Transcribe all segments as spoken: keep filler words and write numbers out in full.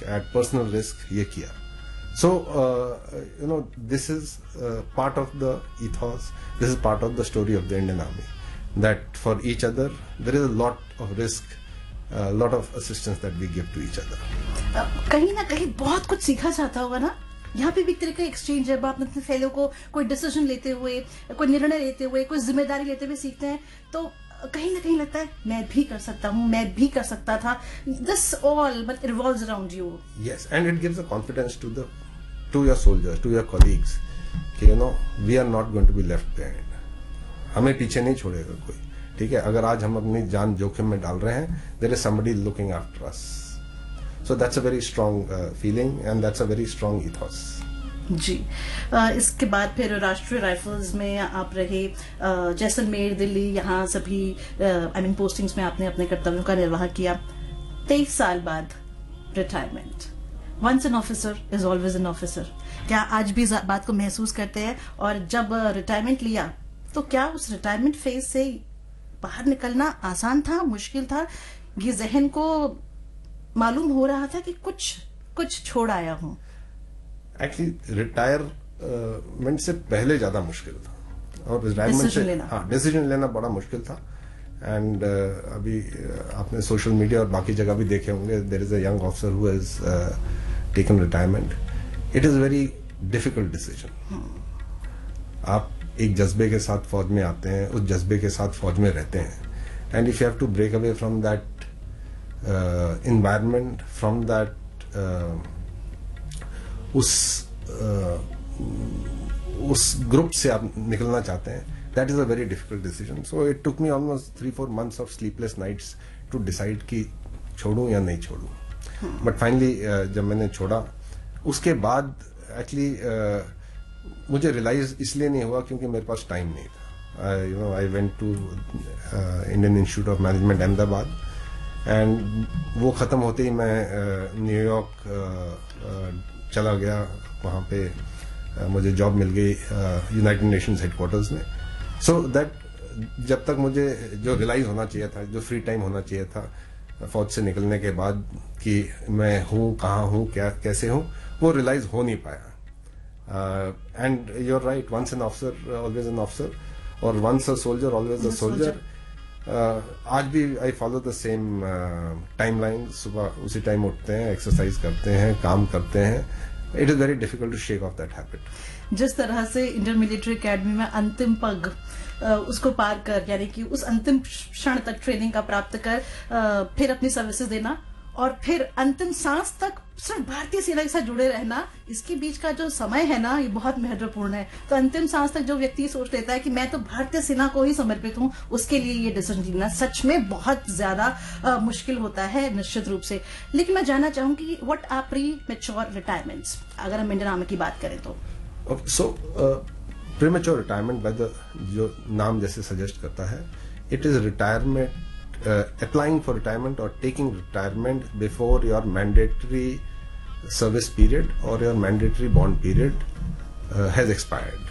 Risk, eight personal risk ये किया. So, uh, you know, this is uh, part of the ethos, this is part of the story of the Indian Army, that for each other, there is a lot of risk, a lot of assistance that we give to each other. uh, कहीं ना कहीं बहुत कुछ सीखा जाता होगा ना, यहाँ पे भी एक तरह का एक्सचेंज है. आप अपने फेलो को कोई डिसीजन लेते हुए, कोई निर्णय लेते हुए, कोई जिम्मेदारी लेते हुए सीखते हैं, तो कहीं ना कहीं लगता है मैं भी कर सकता हूँ, मैं भी कर सकता था. This all but revolves around you. Yes, and it gives a confidence to the to your soldiers, to your colleagues, कि you know we are not going to be left behind. हमें पीछे नहीं छोड़ेगा कोई. ठीक है, अगर आज हम अपनी जान जोखिम में डाल रहे हैं, there is somebody looking after us. So that's a very strong uh, feeling, and that's a very strong ethos. जी. आ, इसके बाद फिर राष्ट्रीय राइफल्स में आप रहे, आ, जैसलमेर, दिल्ली, यहाँ सभी आई मीन पोस्टिंग्स में आपने अपने कर्तव्यों का निर्वाह किया. तेईस साल बाद retirement. Once an officer is always an officer. क्या आज भी इस बात को महसूस करते हैं? और जब रिटायरमेंट लिया तो क्या उस रिटायरमेंट फेज से बाहर निकलना आसान था, मुश्किल था? ये जहन को मालूम हो रहा था कि कुछ कुछ छोड़ आया हूं? एक्चुअली रिटायरमेंट से पहले ज्यादा मुश्किल था, और रिटायरमेंट से हाँ डिसीजन लेना बड़ा मुश्किल था. एंड uh, अभी uh, आपने सोशल मीडिया और बाकी जगह भी देखे होंगे, there is a young officer who has taken retirement. It is very difficult decision. आप एक जज्बे के साथ फौज में आते हैं, उस जज्बे के साथ फौज में रहते हैं, and if you have to break away from that environment, from that उस uh, उस ग्रुप से आप निकलना चाहते हैं, that is a very difficult decision. So it took me almost three four months of sleepless nights to decide कि छोड़ूं या नहीं छोड़ूं. But finally uh, जब मैंने छोड़ा, उसके बाद actually uh, मुझे रियलाइज इसलिए नहीं हुआ क्योंकि मेरे पास टाइम नहीं था. You know I went to Indian institute of management Ahmedabad, and वो खत्म होते ही मैं न्यूयॉर्क uh, uh, चला गया. वहाँ पे uh, मुझे जॉब मिल गई यूनाइटेड नेशंस हेडक्वार्टर्स में. सो दैट जब तक मुझे जो रियलाइज होना चाहिए था, जो फ्री टाइम होना चाहिए था फौज से निकलने के बाद कि मैं हूँ, कहाँ हूँ, क्या कैसे हूँ, वो रियलाइज हो नहीं पाया. And you are right, once an officer always an officer, और once a soldier always a soldier. आज भी I follow the same time line. सुबह उसी टाइम उठते हैं, एक्सरसाइज करते हैं, काम करते हैं. It is very difficult to shake of that habit. जिस तरह से इंडियन मिलिट्री एकेडमी में अंतिम पग उसको पार कर, यानी कि उस अंतिम क्षण तक ट्रेनिंग का प्राप्त कर, फिर अपनी सर्विसेज देना, और फिर अंतिम सांस तक सिर्फ भारतीय सेना के साथ जुड़े रहना, इसके बीच का जो समय है ना, ये बहुत महत्वपूर्ण है. तो अंतिम सांस तक जो व्यक्ति सोच लेता है कि मैं तो भारतीय सेना को ही समर्पित हूँ, उसके लिए ये डिसीजन लेना सच में बहुत ज्यादा मुश्किल होता है, निश्चित रूप से. लेकिन मैं जानना चाहूंगी, what are pre mature retirements, अगर हम इंडियन आर्मी की बात करें तो? सो प्रीमेच्योर रिटायरमेंट बाय द, जो नाम जैसे सजेस्ट करता है, it is retirement, applying for retirement और taking retirement before your mandatory service period और your mandatory bond period has expired.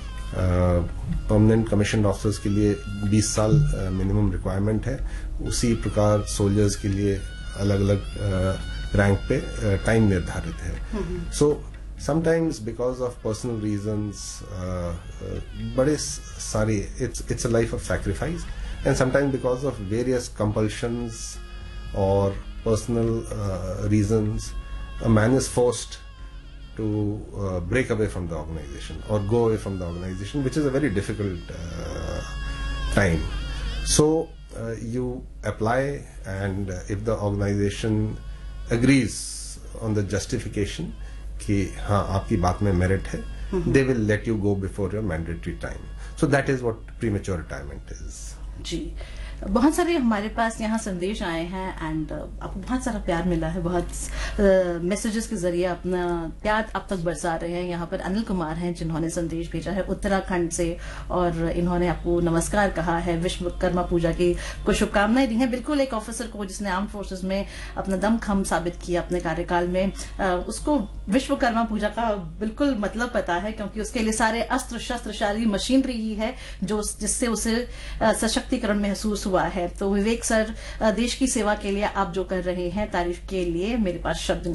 Permanent commission officers के लिए बीस साल मिनिमम रिक्वायरमेंट है. उसी प्रकार सोल्जर्स के लिए अलग अलग रैंक पे टाइम निर्धारित है. सो sometimes because of personal reasons, uh, uh, बड़े सारे, it's it's a life of sacrifice, and sometimes because of various compulsions or personal uh, reasons, a man is forced to uh, break away from the organization or go away from the organization, which is a very difficult uh, time. So uh, you apply, and uh, if the organization agrees on the justification कि हाँ आपकी बात में merit है, they will let you go before your mandatory time. So that is what premature retirement is. जी. बहुत सारे हमारे पास यहाँ संदेश आए हैं, एंड आपको बहुत सारा प्यार मिला है, बहुत मैसेजेस के जरिए अपना प्यार अब तक बरसा रहे हैं. यहाँ पर अनिल कुमार हैं जिन्होंने संदेश भेजा है उत्तराखंड से, और इन्होंने आपको नमस्कार कहा है, विश्वकर्मा पूजा की कुछ शुभकामनाएं दी हैं. बिल्कुल एक ऑफिसर को जिसने आर्म फोर्सेस में अपना दमखम साबित किया अपने कार्यकाल में, उसको विश्वकर्मा पूजा का बिल्कुल मतलब पता है, क्योंकि उसके लिए सारे अस्त्र शस्त्र, सारी मशीनरी ही है जो जिससे उसे सशक्तिकरण महसूस हुआ है. तो विवेक सर, देश की सेवा के लिए आप जो कर रहे हैं, तारीफ के लिए मेरे पास शब्द